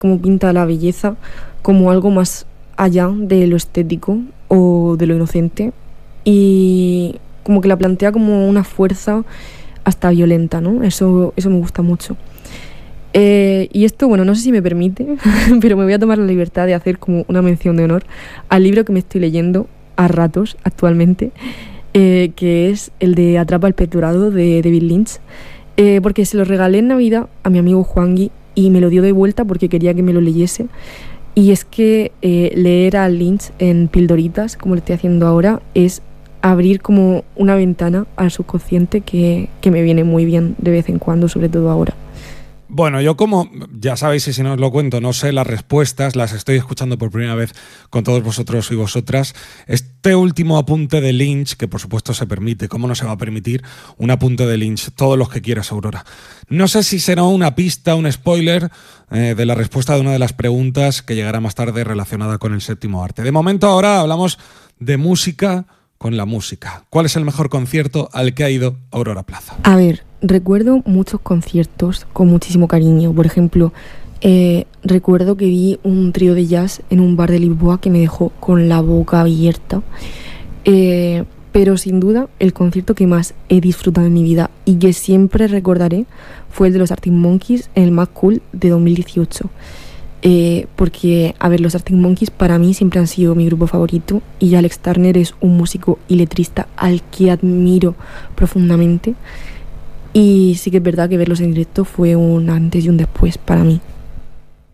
cómo pinta la belleza como algo más allá de lo estético o de lo inocente, y como que la plantea como una fuerza hasta violenta, ¿no? Eso me gusta mucho. Y esto, bueno, no sé si me permite, pero me voy a tomar la libertad de hacer como una mención de honor al libro que me estoy leyendo a ratos actualmente, que es el de Atrapa al pez dorado de David Lynch, porque se lo regalé en Navidad a mi amigo Juangui y me lo dio de vuelta porque quería que me lo leyese. Y es que leer a Lynch en pildoritas, como lo estoy haciendo ahora, es abrir como una ventana al subconsciente que me viene muy bien de vez en cuando, sobre todo ahora. Bueno, yo como ya sabéis, y si no os lo cuento, no sé las respuestas, las estoy escuchando por primera vez con todos vosotros y vosotras. Este último apunte de Lynch, que por supuesto se permite, ¿cómo no se va a permitir un apunte de Lynch? Todos los que quieras, Aurora. No sé si será una pista, un spoiler de la respuesta de una de las preguntas que llegará más tarde relacionada con el séptimo arte. De momento ahora hablamos de música con la música. ¿Cuál es el mejor concierto al que ha ido Aurora Plaza? A ver, recuerdo muchos conciertos con muchísimo cariño. Por ejemplo, recuerdo que vi un trío de jazz en un bar de Lisboa que me dejó con la boca abierta. Pero sin duda, el concierto que más he disfrutado en mi vida y que siempre recordaré fue el de los Arctic Monkeys en el Mad Cool de 2018. Porque, a ver, los Arctic Monkeys para mí siempre han sido mi grupo favorito y Alex Turner es un músico y letrista al que admiro profundamente. Y sí que es verdad que verlos en directo fue un antes y un después para mí.